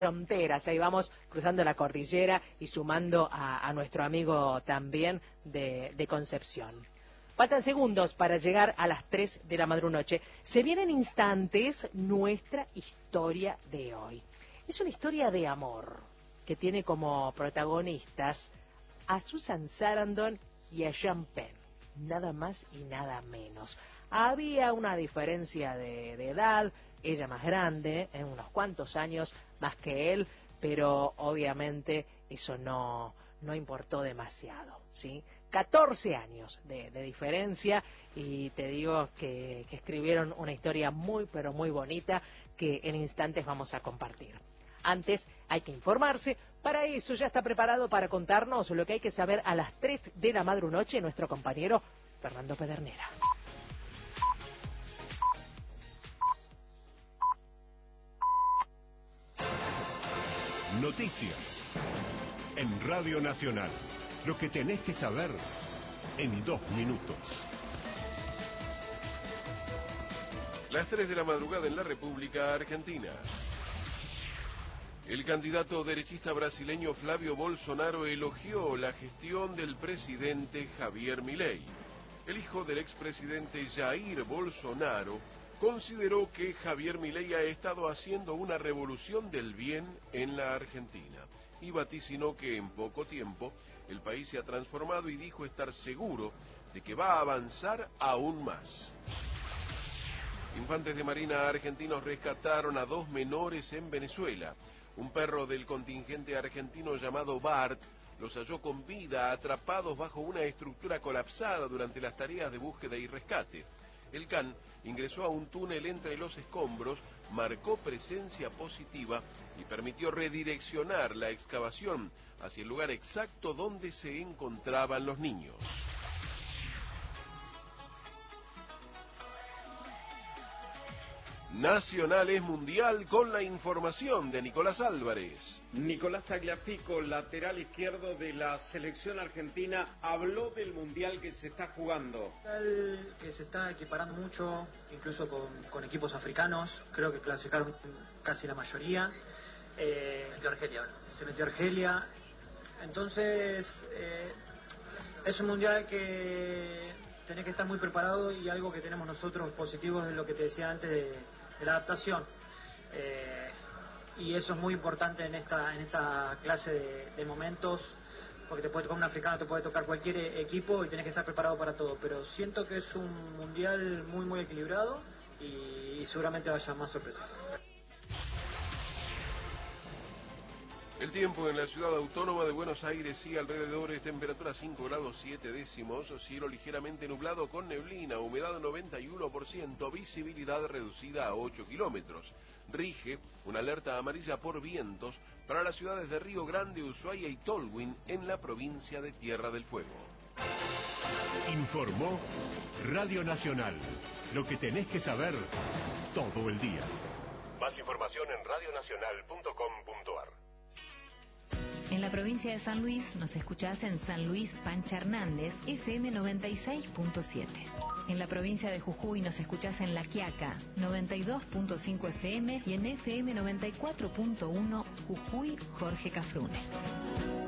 fronteras, ahí vamos cruzando la cordillera y sumando a nuestro amigo también de Concepción. Faltan segundos para llegar a las 3 de la madrunoche. Se vienen instantes nuestra historia de hoy. Es una historia de amor que tiene como protagonistas a Susan Sarandon y a Sean Penn, nada más y nada menos. Había una diferencia de edad, ella más grande, en unos cuantos años más que él, pero obviamente eso no importó demasiado, ¿sí? 14 años de diferencia, y te digo que escribieron una historia muy, pero muy bonita que en instantes vamos a compartir. Antes hay que informarse, para eso ya está preparado para contarnos lo que hay que saber a las 3 de la madrunoche nuestro compañero Fernando Pedernera. Noticias en Radio Nacional. Lo que tenés que saber en 2 minutos. Las 3 de la madrugada en la República Argentina. El candidato derechista brasileño Flavio Bolsonaro elogió la gestión del presidente Javier Milei. El hijo del expresidente Jair Bolsonaro consideró que Javier Milei ha estado haciendo una revolución del bien en la Argentina y vaticinó que en poco tiempo el país se ha transformado y dijo estar seguro de que va a avanzar aún más. Infantes de Marina argentinos rescataron a 2 menores en Venezuela. Un perro del contingente argentino llamado Bart los halló con vida atrapados bajo una estructura colapsada durante las tareas de búsqueda y rescate. El can ingresó a un túnel entre los escombros, marcó presencia positiva y permitió redireccionar la excavación hacia el lugar exacto donde se encontraban los niños. Nacional es mundial con la información de Nicolás Álvarez. Nicolás Tagliafico, lateral izquierdo de la selección argentina, habló del mundial que se está jugando. Que se está equiparando mucho, incluso con equipos africanos. Creo que clasificaron casi la mayoría. Se metió Argelia. Entonces, es un mundial que tenés que estar muy preparado, y algo que tenemos nosotros positivo es lo que te decía antes de la adaptación. Y eso es muy importante en esta clase de momentos, porque te puede tocar un africano, te puede tocar cualquier equipo y tenés que estar preparado para todo. Pero siento que es un mundial muy, muy equilibrado y seguramente vaya más sorpresas. El tiempo en la ciudad autónoma de Buenos Aires y alrededores, temperatura 5 grados 7 décimos, cielo ligeramente nublado con neblina, humedad 91%, visibilidad reducida a 8 kilómetros. Rige una alerta amarilla por vientos para las ciudades de Río Grande, Ushuaia y Tolwyn en la provincia de Tierra del Fuego. Informó Radio Nacional. Lo que tenés que saber todo el día. Más información en radionacional.com.ar. En la provincia de San Luis nos escuchás en San Luis Pancha Hernández, FM 96.7. En la provincia de Jujuy nos escuchás en La Quiaca, 92.5 FM y en FM 94.1 Jujuy Jorge Cafrune.